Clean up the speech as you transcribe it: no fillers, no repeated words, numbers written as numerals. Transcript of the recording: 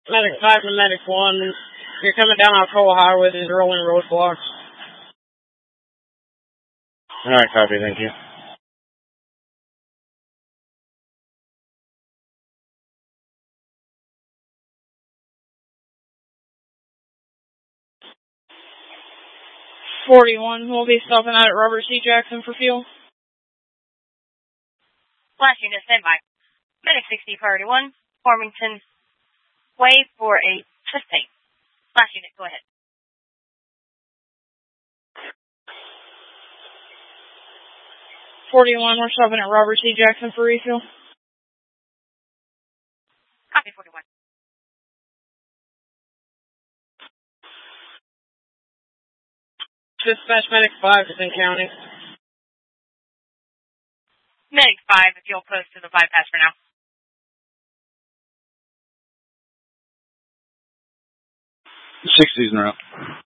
Medic 5 to Medic 1. You're coming down Alcoa Highway, there's rolling roadblocks. Alright, copy, thank you. We'll be stopping out at Robert C. Jackson for fuel. Last unit, standby. Medic 60, priority 1, Farmington Way for a chest pain. Last unit, go ahead. We're stopping at Robert C. Jackson for refuel. Copy, 41. Dispatch Medic 5 is in county. Medic 5, if you'll post to the bypass for now. 60's en route.